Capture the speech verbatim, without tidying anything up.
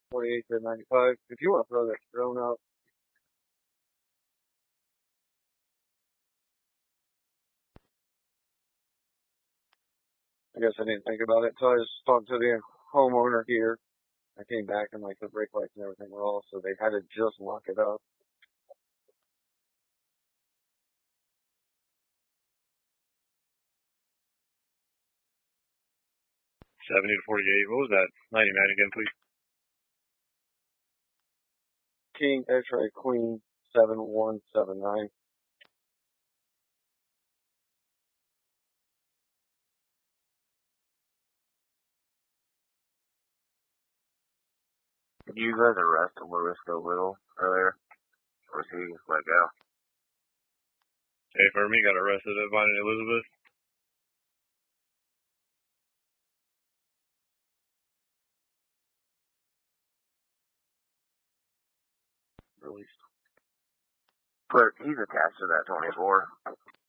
forty-eight to ninety-five. If you want to throw that drone up, I guess I didn't think about it until I just talked to the homeowner here. I came back and like the brake lights and everything were off, so they had to just lock it up. seventy to forty-eight. What was that? ninety-nine again, please. King X-ray Queen seven one seven nine. Did you guys arrest Marisco Little earlier? Or was he let go? Hey, Fermi got arrested at Vine and Elizabeth. Released. Clerk, he's attached to that twenty-four.